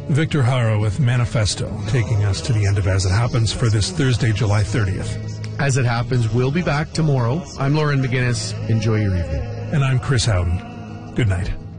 Victor Hara with Manifesto, taking us to the end of As It Happens for this Thursday, July 30th. As It Happens, we'll be back tomorrow. I'm Lauren McGinnis. Enjoy your evening. And I'm Chris Howden. Good night.